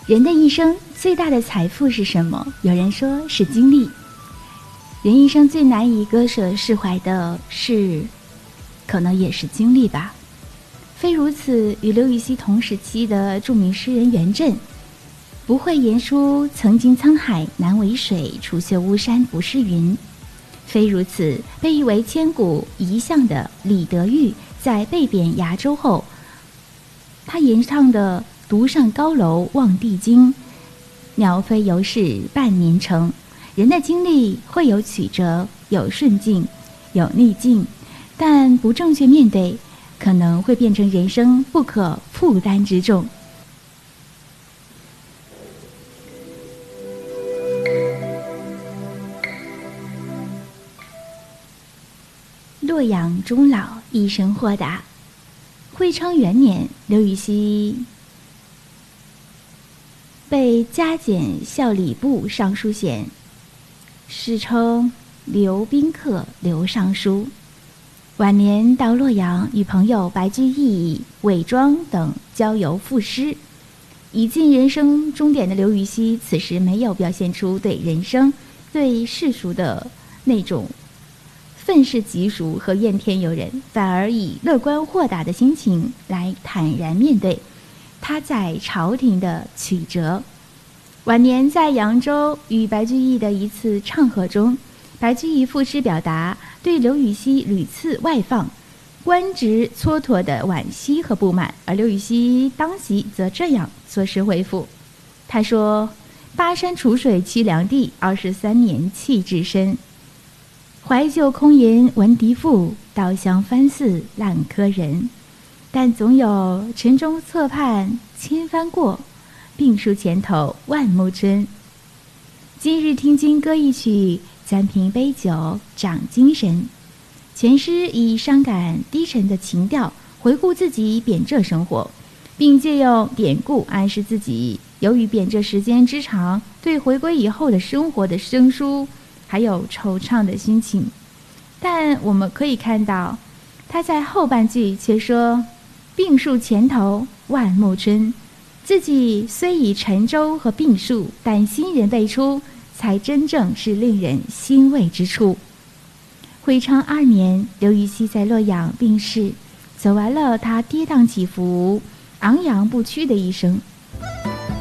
人的一生最大的财富是什么？有人说是经历。人一生最难以割舍释怀的是，可能也是经历吧。非如此，与刘禹锡同时期的著名诗人元稹，不会言书曾经沧海难为水，除却巫山不是云。非如此，被誉为千古遗像的李德裕，在被贬崖州后，他吟唱的独上高楼望帝京，鸟飞犹是半年成。人的经历会有曲折，有顺境，有逆境，但不正确面对，可能会变成人生不可负担之重。洛阳终老，一生豁达。会昌元年，刘禹锡被加减校礼部尚书衔，世称刘宾客、刘尚书。晚年到洛阳，与朋友白居易、韦庄等郊游赋诗。已近人生终点的刘禹锡，此时没有表现出对人生、对世俗的那种愤世嫉俗和怨天尤人，反而以乐观豁达的心情来坦然面对他在朝廷的曲折。晚年在扬州与白居易的一次唱和中，白居易赋诗表达对刘禹锡屡次外放、官职蹉跎的惋惜和不满，而刘禹锡当席则这样作诗回复。他说：巴山楚水凄凉地，23年弃置身。怀旧空吟闻笛赋，稻香翻似烂柯人。但总有晨钟侧畔千帆过，病树前头万木春。今日听经歌一曲，暂凭杯酒长精神。全诗以伤感低沉的情调回顾自己贬谪生活，并借用典故暗示自己由于贬谪时间之长，对回归以后的生活的生疏还有惆怅的心情。但我们可以看到，他在后半句却说：病树前头万木春。自己虽已沉舟和病树，但新人辈出，才真正是令人欣慰之处。会昌2年，刘禹锡在洛阳病逝，走完了他跌宕起伏、昂扬不屈的一生。